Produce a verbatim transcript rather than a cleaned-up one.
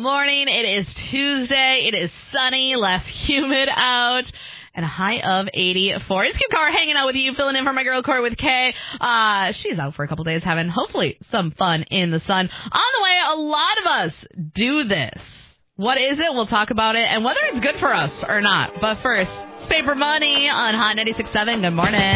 morning. It is Tuesday. It is sunny, less humid out. And a high of eighty-four. It's Kim Carr hanging out with you, filling in for my girl Corey with Kay. Uh, she's out for a couple days having, hopefully, some fun in the sun. On the way, a lot of us do this. What is it? We'll talk about it and whether it's good for us or not. But first, it's Paper Money on Hot ninety-six point seven. Good morning.